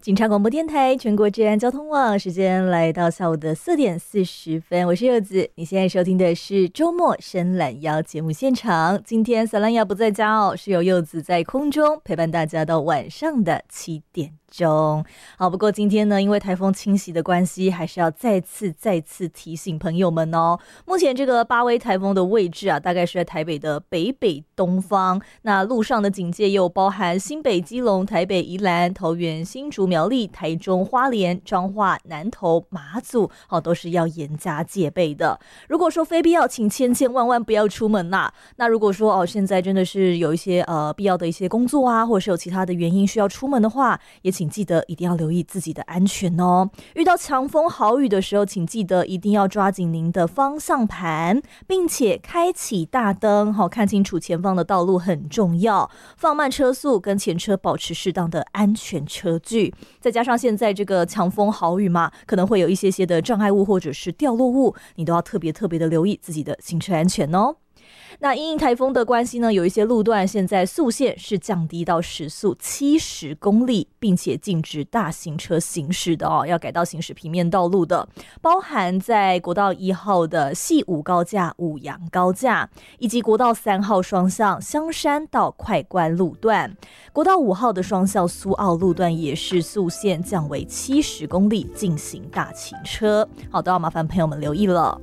警察广播电台全国治安交通网，时间来到下午的4点40分，我是柚子。你现在收听的是周末伸懒腰节目现场。今天小懒腰不在家哦，是由柚子在空中陪伴大家到晚上的7点钟。好，不过今天呢，因为台风侵袭的关系，还是要再次提醒朋友们哦。目前这个8威台风的位置啊，大概是在台北的北东方。那路上的警戒又包含新北、基隆、台北、宜兰、桃园、新竹、苗栗、台中、花莲、彰化、南投、马祖，都是要严加戒备的。如果说非必要，请千万不要出门啦。那如果说现在真的是有一些必要的一些工作啊，或者是有其他的原因需要出门的话，也请记得一定要留意自己的安全哦。遇到强风豪雨的时候，请记得一定要抓紧您的方向盘，并且开启大灯，看清楚前方的道路很重要。放慢车速，跟前车保持适当的安全车距。再加上现在这个强风豪雨嘛，可能会有一些的障碍物或者是掉落物，你都要特别的留意自己的行车安全哦。那因应台风的关系呢，有一些路段现在速限是降低到时速70公里，并且禁止大型车行驶的要改道行驶平面道路的，包含在国道1号的系5高架、五杨高架，以及国道3号双向香山到快关路段，国道5号的双向苏澳路段也是速限降为70公里进行大型车，好，都要麻烦朋友们留意了。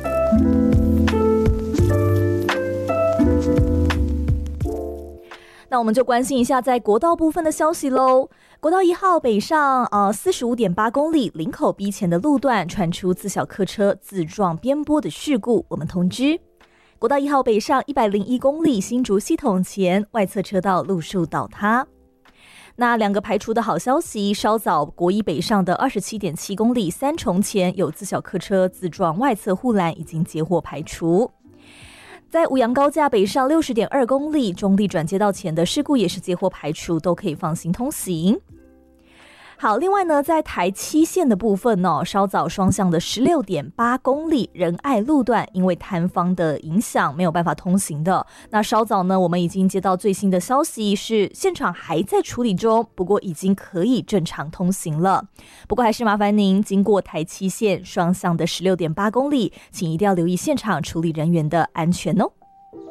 那我们就关心一下在国道部分的消息咯。国道1号北上45.8公里林口 B 前的路段传出自小客车自撞边坡的事故，我们通知。国道1号北上101公里新竹系统前外侧车道路树倒塌。那2个排除的好消息，稍早国一北上的27.7公里三重前有自小客车自撞外侧护栏已经截获排除。在五杨高架北上60.2公里中立转接道前的事故也是截获排除，都可以放心通行。好，另外呢，在台7线的部分稍早双向的16.8公里仁爱路段因为坍方的影响没有办法通行的。那稍早呢，我们已经接到最新的消息，是现场还在处理中，不过已经可以正常通行了。不过还是麻烦您经过台7线双向的16.8公里，请一定要留意现场处理人员的安全哦。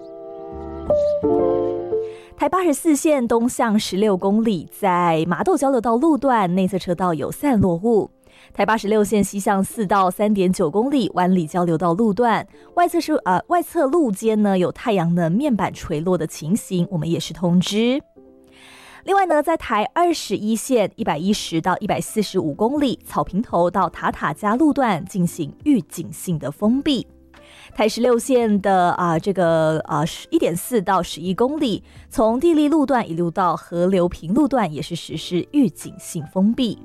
台84线东向16公里，在麻豆交流道路段内侧车道有散落物。台86线西向4到 3.9 公里湾里交流道路段，外侧路肩呢有太阳能面板垂落的情形，我们也是通知。另外呢，在台21线110到145公里草坪头到塔塔加路段进行预警性的封闭。台16线的1.4到11公里，从地利路段一路到河流平路段也是实施预警性封闭。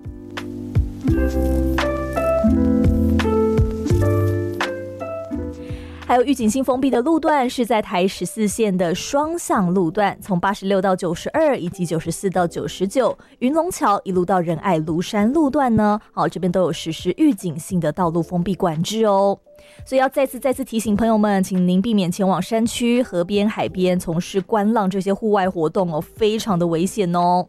还有预警性封闭的路段是在台14线的双向路段，从86到92以及94到99云龙桥一路到仁爱庐山路段呢，这边都有实施预警性的道路封闭管制哦。所以要再次提醒朋友们，请您避免前往山区、河边、海边从事观浪这些户外活动非常的危险哦。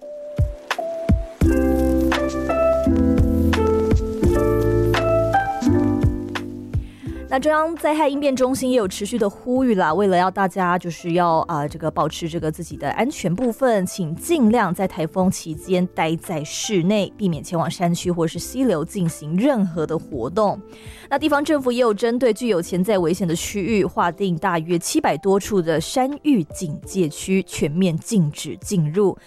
那中央灾害应变中心也有持续的呼吁啦，为了要大家就是要保持这个自己的安全部分，请尽量在台风期间待在室内，避免前往山区或是溪流进行任何的活动。那地方政府也有针对具有潜在危险的区域，划定大约700多处的山域警戒区，全面禁止进入。